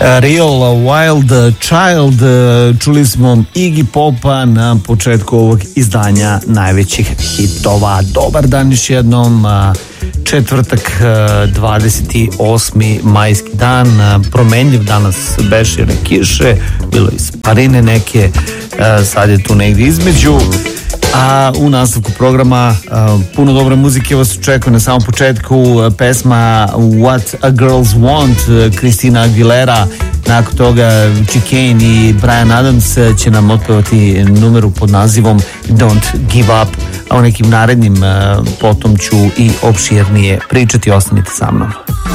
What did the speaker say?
Real Wild Child. Čuli smo Iggy Popa na početku ovog izdanja najvećih hitova. Dobar dan još jednom. Četvrtak, 28. majski dan, promenljiv, danas bešire kiše, bilo isparine neke, sad je tu negdje između. A u nastavku programa puno dobre muzike vas očekuje. Na samom početku pesma What a Girls Want, Christina Aguilera. Nakon toga Chicane i Bryan Adams će nam otpevati numeru pod nazivom Don't Give Up. A o nekim narednim potom ću i opširnije pričati. Ostanite sa mnom.